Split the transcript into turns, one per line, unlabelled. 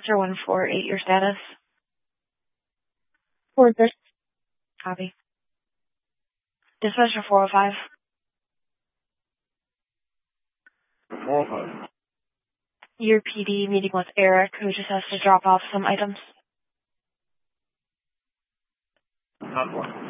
148, your status?
For this,
Copy. Dispatcher 405.
405.
Your PD meeting with Eric, who just has to drop off some items.
Not one.